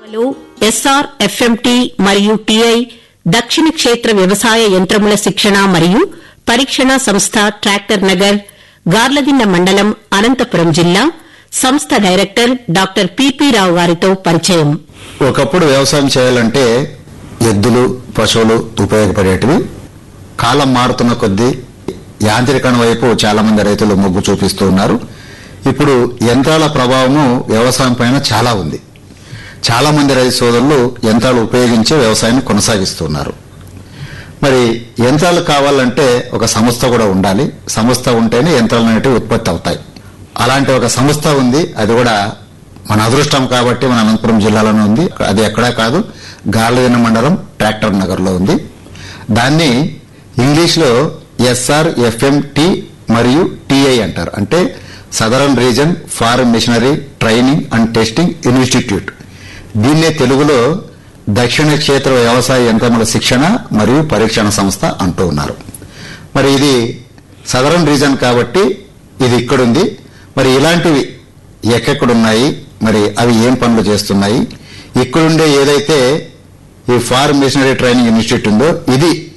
SR FMT మరియు TI దక్షిణ క్షేత్ర వ్యవసాయ యంత్రముల శిక్షణ మరియు పరీక్షణ సంస్థ ట్రాక్టర్ నగర్, గార్లదిన్న మండలం, అనంతపురం జిల్లా సంస్థ డైరెక్టర్ డాక్టర్ పిపి రావు గారితో పరిచయం. ఒకప్పుడు వ్యవసాయం చేయాలంటే ఎద్దులు, పశువులు ఉపయోగపడేటివి. కాలం మారుతున్న కొద్దీ యాంత్రీకరణ వైపు చాలా మంది రైతులు మొగ్గు చూపిస్తూ ఉన్నారు. ఇప్పుడు యంత్రాల ప్రభావము వ్యవసాయం పైన చాలా ఉంది. చాలా మంది రైతు సోదరులు యంత్రాలు ఉపయోగించి వ్యవసాయాన్ని కొనసాగిస్తున్నారు. మరి యంత్రాలు కావాలంటే ఒక సంస్థ కూడా ఉండాలి. సంస్థ ఉంటేనే యంత్రాలు అనేటివి ఉత్పత్తి అవుతాయి. అలాంటి ఒక సంస్థ ఉంది. అది కూడా మన అదృష్టం కాబట్టి మన అనంతపురం జిల్లాలోనే ఉంది. అది ఎక్కడా కాదు, గార్లదిన్న మండలం, ట్రాక్టర్ నగర్ లో ఉంది. దాన్ని ఇంగ్లీష్ లో SRFMT మరియు టీఐ అంటారు. అంటే southern reason form machinery training and testing institute. దీన్నే తెలుగులో దక్షిణ క్షేత్ర వ్యవసాయ యంత్రముల శిక్షణ మరియు పరీక్షణ సంస్థ అంటూ ఉన్నారు. మరి ఇది సదరన్ రీజన్ కాబట్టి ఇది ఇక్కడుంది. మరి ఇలాంటివి ఎక్కడున్నాయి, మరి అవి ఏం పనులు చేస్తున్నాయి, ఇక్కడుండే ఏదైతే ఈ ఫార్మ్ మిషనరీ ట్రైనింగ్ ఇన్స్టిట్యూట్ ఉందో ఇది